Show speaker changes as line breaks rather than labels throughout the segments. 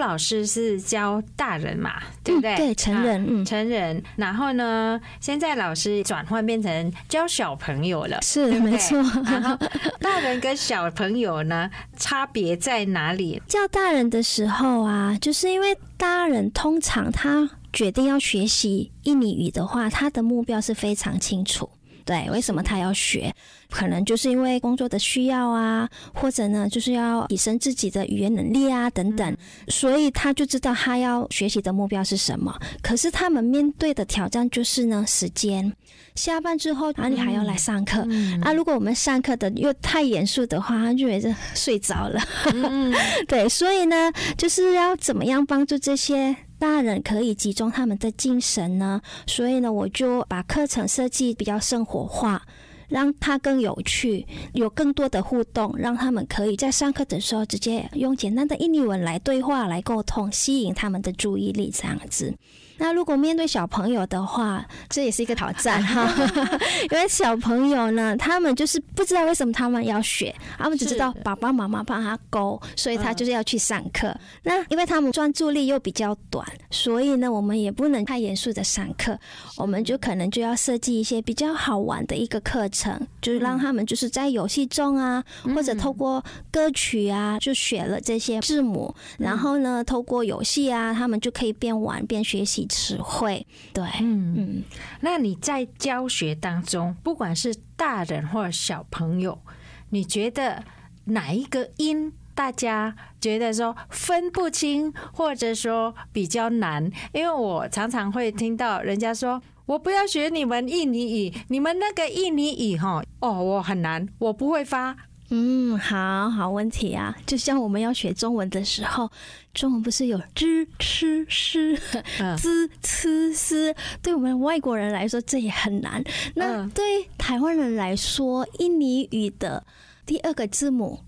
老师是教大人嘛，对不对？
对，成人，
成人。然后呢，现在老师转换变成教小朋友了，
是
对不对？
没错。
然后大人跟小朋友呢，差别在哪里？
教大人的时候啊，就是因为大人通常他决定要学习印尼语的话，他的目标是非常清楚。对，为什么他要学？可能就是因为工作的需要啊，或者呢，就是要提升自己的语言能力啊，等等。所以他就知道他要学习的目标是什么。可是他们面对的挑战就是呢，时间。下班之后，你还要来上课。如果我们上课的又太严肃的话，他就觉得睡着了。对，所以呢，就是要怎么样帮助这些大人可以集中他们的精神呢？所以呢，我就把课程设计比较生活化，让它更有趣，有更多的互动，让他们可以在上课的时候直接用简单的印尼文来对话、来沟通，吸引他们的注意力，这样子。那如果面对小朋友的话，这也是一个挑战哈，因为小朋友呢，他们就是不知道为什么他们要学，他们只知道爸爸妈妈帮他勾，所以他就是要去上课。那因为他们专注力又比较短，所以呢，我们也不能太严肃的上课，我们就可能就要设计一些比较好玩的一个课程，就是让他们就是在游戏中啊，或者透过歌曲啊，就学了这些字母，然后呢，透过游戏啊，他们就可以边玩边学习词汇。对，
那你在教学当中，不管是大人或小朋友，你觉得哪一个音大家觉得说分不清，或者说比较难？因为我常常会听到人家说，我不要学你们印尼语，你们那个印尼语我很难，我不会发。
好问题啊！就像我们要学中文的时候，中文不是有知、吃、诗、滋、吃、思？对我们外国人来说，这也很难。那对台湾人来说，印尼语的第二个字母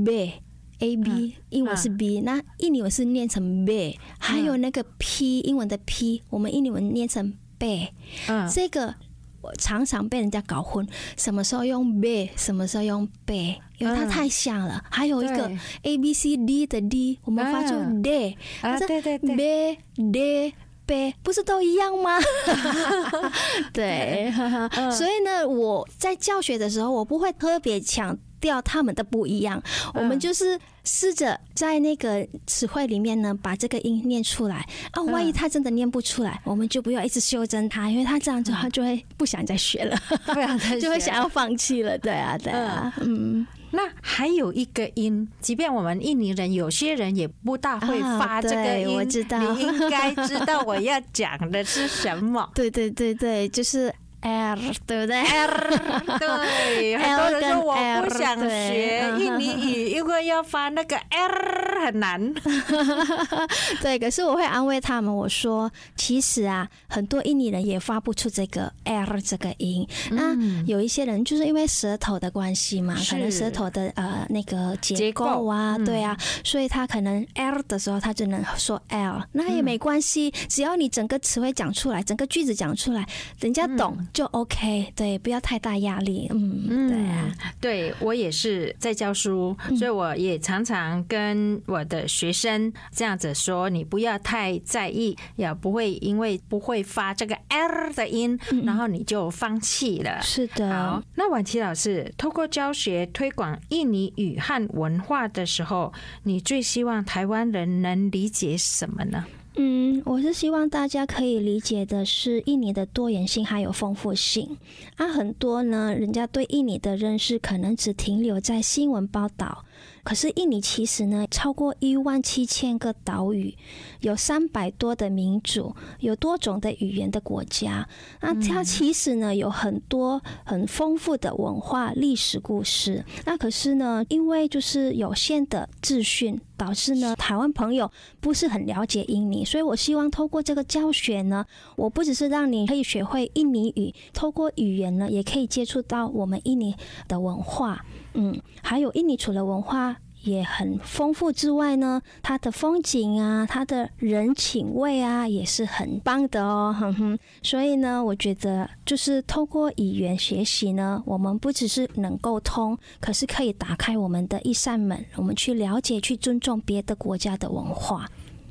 B。A B 英文是 B，那印尼文是念成 B， 还有那个 P 英文的 P， 我们印尼文念成 B， 这个我常常被人家搞混，什么时候用 B， 什么时候用 B， 因为它太像了。还有一个 A B C D 的 D， 我们发出 D，
对对对
，B D。不是都一样吗？对，所以呢，我在教学的时候，我不会特别强调他们的不一样，我们就是试着在那个词汇里面呢，把这个音念出来啊。万一他真的念不出来，我们就不要一直修正他，因为他这样子他就会不想再学了，就会想要放弃了。对啊，
那还有一个音，即便我们印尼人有些人也不大会发这个音，
我知道，
你应该知道我要讲的是什么。
对，就是 R， 对不对
？R， 对，很多人说我不想学印尼语，因为要发那个 R 很难。
对，可是我会安慰他们，我说其实啊，很多印尼人也发不出这个 R 这个音。那有一些人就是因为舌头的关系嘛，可能舌头的那个结构啊，对啊，所以他可能 R 的时候他只能说 L， 那也没关系，只要你整个词汇讲出来，整个句子讲出来，人家懂就 OK， 对，不要太大压力。对啊，
对我也是在教书，所以我也常常跟我的学生这样子说，你不要太在意，也不会因为不会发这个 R 的音，然后你就放弃了。
是的。
好，那婉琪老师，透过教学推广印尼语和文化的时候，你最希望台湾人能理解什么呢？
我是希望大家可以理解的是印尼的多元性还有丰富性。很多呢，人家对印尼的认识可能只停留在新闻报道，可是印尼其实呢，超过17000个岛屿，有300多的民族，有多种的语言的国家。那它其实呢，有很多很丰富的文化历史故事。那可是呢，因为就是有限的资讯，导致呢，台湾朋友不是很了解印尼，所以我希望透过这个教学呢，我不只是让你可以学会印尼语，透过语言呢，也可以接触到我们印尼的文化。还有印尼除了文化也很丰富之外呢，它的风景啊，它的人情味啊，也是很棒的哦。所以呢，我觉得就是透过语言学习呢，我们不只是能沟通，可是可以打开我们的一扇门，我们去了解、去尊重别的国家的文化。